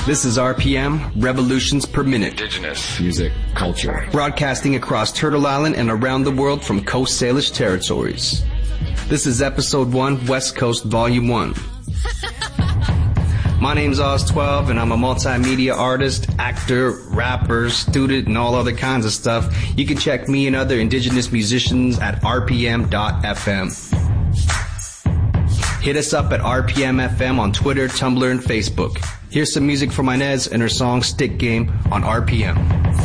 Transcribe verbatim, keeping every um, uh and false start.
This is R P M, Revolutions Per Minute. Indigenous music culture. Broadcasting across Turtle Island and around the world from Coast Salish territories. This is Episode one, West Coast, Volume one. My name's Oz twelve, and I'm a multimedia artist, actor, rapper, student, and all other kinds of stuff. You can check me and other indigenous musicians at r p m dot f m. Hit us up at R P M F M on Twitter, Tumblr, and Facebook. Here's some music from Inez and her song Stick Game on R P M.